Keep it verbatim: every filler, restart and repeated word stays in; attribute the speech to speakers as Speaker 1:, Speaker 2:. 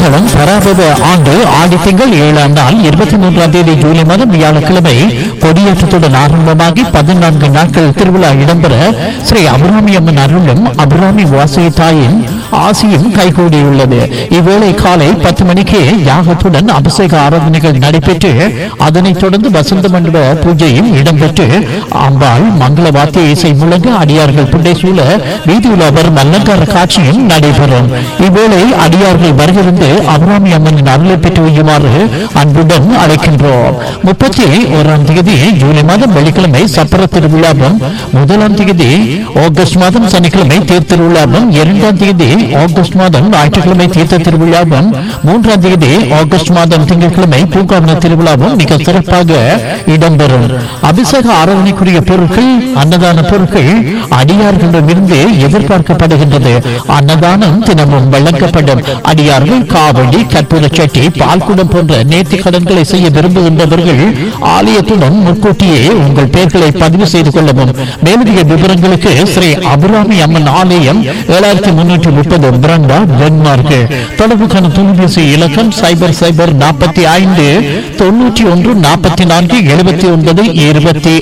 Speaker 1: மங்களம் பராபவ ஆண்டு ஆடி திங்கள் ஏழாம் நாள் இருபத்தி மூன்றாம் தேதி ஜூலை மாதம் வியாழக்கிழமை கொடியேற்றத்துடன் ஆரம்பமாகி பதினான்கு நாட்கள் திருவிழா இடம்பெற ஸ்ரீ அபிராமி அம்மன் அருளும் அபிராமி வாசகி தாயின் ஆசியும் கைகூடியுள்ளது. இவ்வேளை காலை பத்து மணிக்கு யாகத்துடன் அபிஷேக ஆராதனைகள் நடைபெற்று அதனைத் தொடர்ந்து வசந்த மண்டப பூஜையும் இடம்பெற்று அம்பாள் மங்கள வாத்திய இசை முழங்க அடியார்கள் புண்டை சூழ வீதியில் வரும் அலங்கார காட்சியும் நடைபெறும். இவ்வேளை அடியார்கள் வருகிருந்து அபிராமி அம்மனின் அருளை பெற்று வையுமாறு அன்புடன் அழைக்கின்றோம். முப்பத்தி ஓராம் தேதி ஜூலை மாதம் வெள்ளிக்கிழமை சப்பர திருவிழாவும், முதலாம் தேதி ஆகஸ்ட் மாதம் சனிக்கிழமை தேர் திருவிழாவும், இரண்டாம் தேதி ஆகஸ்ட் மாதம் ஞாயிற்றுக்கிழமை தீர்த்த திருவிழாவும், மூன்றாம் தேதி ஆகஸ்ட் மாதம் திங்கட்கிழமை பூங்காவன திருவிழாவும் மிக சிறப்பாக இடம்பெறும். அபிஷேக ஆராதனைக்குரிய பொருட்கள், அன்னதான பொருட்கள் அடியார்களிடமிருந்து எதிர்பார்க்கப்படுகின்றது. அன்னதானம் தினமும் வழங்கப்படும். அடியார்கள் காவடி, கற்பூர சட்டி, பால்குடம் போன்ற நேர்த்தி கடன்களை செய்ய விரும்புகின்றவர்கள் ஆலயத்துடன் முன்கூட்டியே உங்கள் பெயர்களை பதிவு செய்து கொள்ளவும். மேலதிக விவரங்களுக்கு ஸ்ரீ அபிராமி அம்மன் ஆலயம், ஏழாயிரத்தி முன்னூற்றி முப்பது பிரண்டா டென்மார்க். தொடர்புக்கான தொலைபேசி இலக்கம் சைபர் சைபர் நாற்பத்தி ஐந்து தொன்னூற்றி ஒன்று நாற்பத்தி நான்கு எழுபத்தி ஒன்பது இருபத்தி